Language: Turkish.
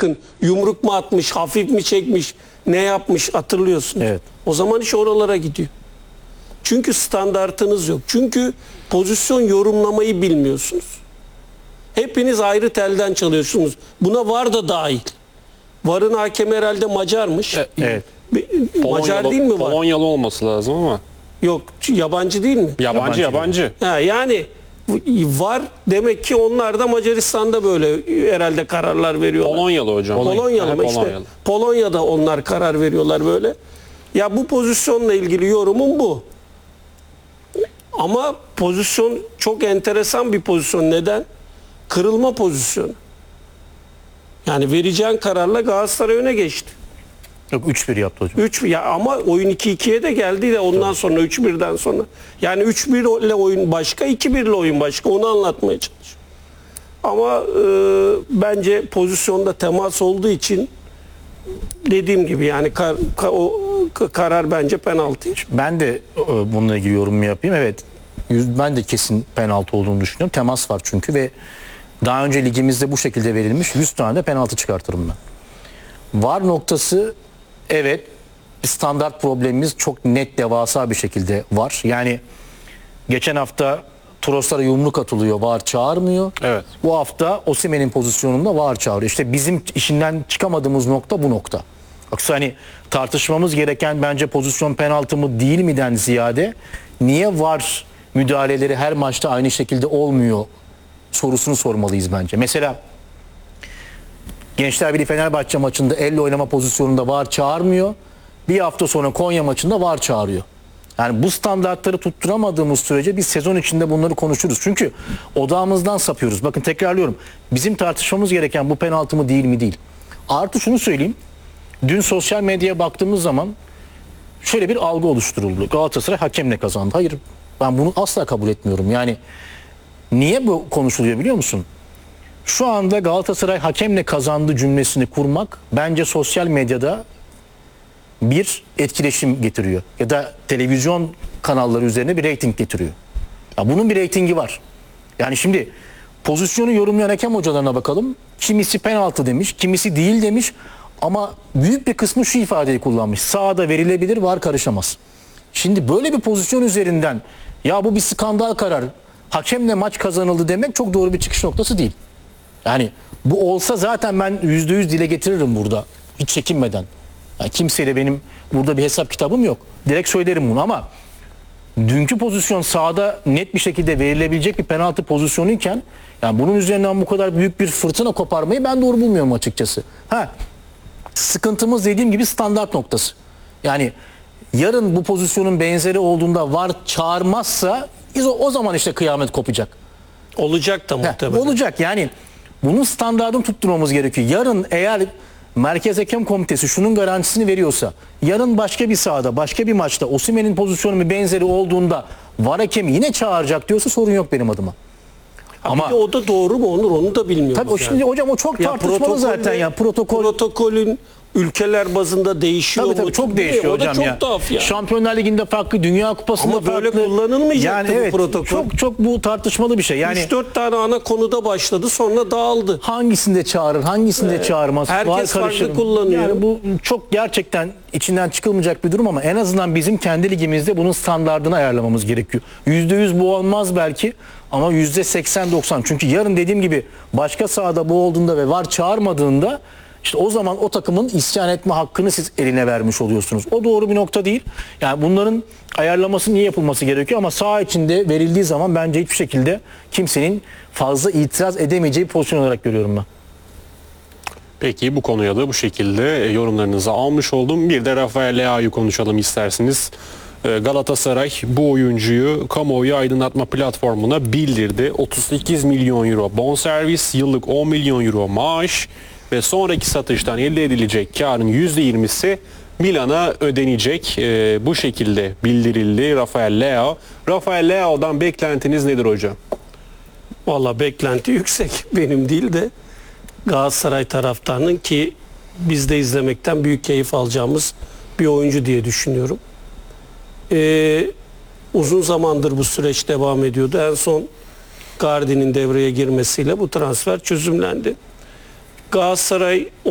bakın yumruk mu atmış, hafif mi çekmiş, ne yapmış hatırlıyorsunuz. Evet. O zaman iş oralara gidiyor. Çünkü standartınız yok. Çünkü pozisyon yorumlamayı bilmiyorsunuz. Hepiniz ayrı telden çalıyorsunuz. Buna VAR da dahil. VAR'ın hakemi herhalde Macarmış. Evet. Macar değil mi VAR? Polonyalı olması lazım ama. Yok, yabancı değil mi? Yabancı. Ha, yani VAR demek ki onlar da Macaristan'da böyle herhalde kararlar veriyorlar. Polonyalı hocam. Polonyalı mı işte? Polonya'da onlar karar veriyorlar böyle. Ya bu pozisyonla ilgili yorumum bu. Ama pozisyon çok enteresan bir pozisyon. Neden? Kırılma pozisyonu. Yani vereceğin kararla Galatasaray öne geçti. Yok 3-1 yaptı hocam. 3 ya ama oyun 2-2'ye de geldi de ondan sonra 3-1'den sonra. Yani 3-1 ile oyun başka, 2-1 ile oyun başka. Onu anlatmaya çalışıyorum. Ama bence pozisyonda temas olduğu için dediğim gibi yani karar bence penaltı. Ben de bununla ilgili yorum yapayım. Evet. Ben de kesin penaltı olduğunu düşünüyorum. Temas var çünkü ve daha önce ligimizde bu şekilde verilmiş 100 tane de penaltı çıkartırım ben. VAR noktası evet bir standart problemimiz çok net devasa bir şekilde var. Yani geçen hafta Trossard'a yumruk atılıyor, VAR çağırmıyor. Evet. Bu hafta Osimhen'in pozisyonunda VAR çağırıyor. İşte bizim işinden çıkamadığımız nokta bu nokta. Yoksa hani tartışmamız gereken bence pozisyon penaltı mı değil miden ziyade niye VAR müdahaleleri her maçta aynı şekilde olmuyor sorusunu sormalıyız bence. Mesela Gençler Birliği Fenerbahçe maçında elle oynama pozisyonunda VAR çağırmıyor. Bir hafta sonra Konya maçında VAR çağırıyor. Yani bu standartları tutturamadığımız sürece biz sezon içinde bunları konuşuruz. Çünkü odağımızdan sapıyoruz. Bakın tekrarlıyorum. Bizim tartışmamız gereken bu penaltı mı değil mi değil. Artı şunu söyleyeyim. Dün sosyal medyaya baktığımız zaman şöyle bir algı oluşturuldu. Galatasaray hakemle kazandı. Hayır, ben bunu asla kabul etmiyorum. Yani niye bu konuşuluyor biliyor musun? Şu anda Galatasaray hakemle kazandı cümlesini kurmak bence sosyal medyada bir etkileşim getiriyor. Ya da televizyon kanalları üzerine bir reyting getiriyor. Ya bunun bir reytingi var. Yani şimdi pozisyonu yorumlayan hakem hocalarına bakalım. Kimisi penaltı demiş, kimisi değil demiş. Ama büyük bir kısmı şu ifadeyi kullanmış. Sahada verilebilir, VAR karışamaz. Şimdi böyle bir pozisyon üzerinden ya bu bir skandal karar, hakemle maç kazanıldı demek çok doğru bir çıkış noktası değil. Yani bu olsa zaten ben %100 dile getiririm burada. Hiç çekinmeden. Yani kimseyle benim burada bir hesap kitabım yok. Direkt söylerim bunu ama dünkü pozisyon sahada net bir şekilde verilebilecek bir penaltı pozisyonuyken yani bunun üzerinden bu kadar büyük bir fırtına koparmayı ben doğru bulmuyorum açıkçası. Sıkıntımız dediğim gibi standart noktası. Yani yarın bu pozisyonun benzeri olduğunda VAR çağırmazsa o zaman işte kıyamet kopacak. Olacak da muhtemelen. Olacak yani bunun standartını tutturmamız gerekiyor. Yarın eğer Merkez Hakem Komitesi şunun garantisini veriyorsa yarın başka bir sahada başka bir maçta Osimhen'in pozisyonu bir benzeri olduğunda VAR hakemi yine çağıracak diyorsa sorun yok benim adıma. Ama bir de o da doğru mu Onur onu da bilmiyoruz. Tabii şimdi hocam o çok tartışmalı zaten ya protokolün ülkeler bazında değişiyor mu? Tabii çok değişiyor hocam çok ya. tuhaf ya. Şampiyonlar Ligi'nde farklı, Dünya Kupası'nda ama farklı. böyle kullanılmayacak yani bu evet, protokol. çok bu tartışmalı bir şey. Yani 3-4 tane ana konuda başladı sonra dağıldı. Hangisinde çağırır, hangisinde çağırmaz. Herkes farklı kullanıyor. Yani bu çok gerçekten içinden çıkılmayacak bir durum ama en azından bizim kendi ligimizde bunun standardını ayarlamamız gerekiyor. %100 bu olmaz belki ama %80-90. Çünkü yarın dediğim gibi başka sahada bu olduğunda ve VAR çağırmadığında İşte o zaman o takımın isyan etme hakkını siz eline vermiş oluyorsunuz. O doğru bir nokta değil. Yani bunların ayarlaması niye yapılması gerekiyor ama saha içinde verildiği zaman bence hiçbir şekilde kimsenin fazla itiraz edemeyeceği bir pozisyon olarak görüyorum ben. Peki bu konuya da bu şekilde yorumlarınızı almış oldum. Bir de Rafael Leao'yu konuşalım isterseniz. Galatasaray bu oyuncuyu kamuoyu aydınlatma platformuna bildirdi. 38 milyon euro bonservis, yıllık 10 milyon euro maaş ve sonraki satıştan elde edilecek karın %20'si Milan'a ödenecek. Bu şekilde bildirildi Rafael Leao. Rafael Leao'dan beklentiniz nedir hocam? Valla beklenti yüksek. Benim değil de Galatasaray taraftarının ki biz de izlemekten büyük keyif alacağımız bir oyuncu diye düşünüyorum. Uzun zamandır bu süreç devam ediyordu. En son Gardi'nin devreye girmesiyle bu transfer çözümlendi. Galatasaray